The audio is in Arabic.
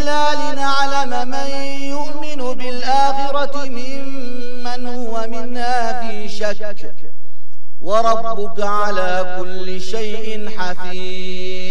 إلا لنعلم من يؤمن بالآخرة ممن هو منها في شك وربك على كل شيء حفيظ.